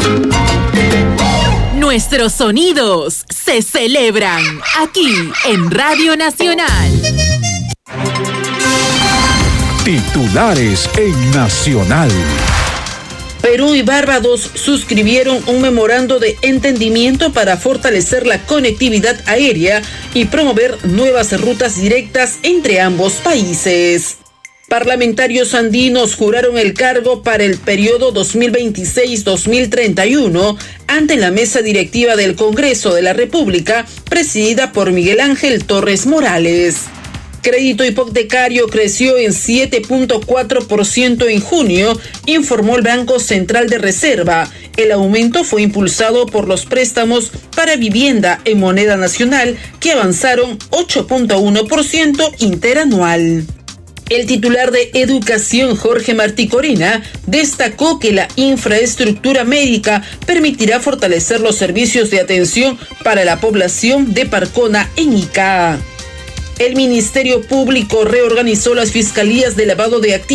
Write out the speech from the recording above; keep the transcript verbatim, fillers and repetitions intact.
Nuestros sonidos se celebran aquí en Radio Nacional. Titulares en Nacional. Perú y Barbados suscribieron un memorando de entendimiento para fortalecer la conectividad aérea y promover nuevas rutas directas entre ambos países. Parlamentarios andinos juraron el cargo para el periodo dos mil veintiséis a dos mil treinta y uno ante la mesa directiva del Congreso de la República, presidida por Miguel Ángel Torres Morales. Crédito hipotecario creció en siete punto cuatro por ciento en junio, informó el Banco Central de Reserva. El aumento fue impulsado por los préstamos para vivienda en moneda nacional, que avanzaron ocho punto uno por ciento interanual. El titular de Educación, Jorge Martí Corena, destacó que la infraestructura médica permitirá fortalecer los servicios de atención para la población de Parcona en Ica. El Ministerio Público reorganizó las fiscalías de lavado de activos